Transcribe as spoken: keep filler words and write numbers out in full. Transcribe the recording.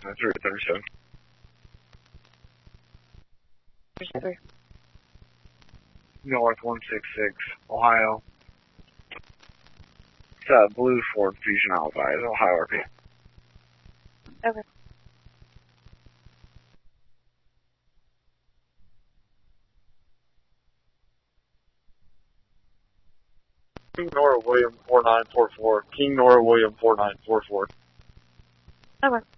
three thirty-seven. Three. North one six six, Ohio. It's a blue Ford Fusion Alibi, it's Ohio R P. Okay. King Nora William four nine four four. King Nora William four nine four four. Okay.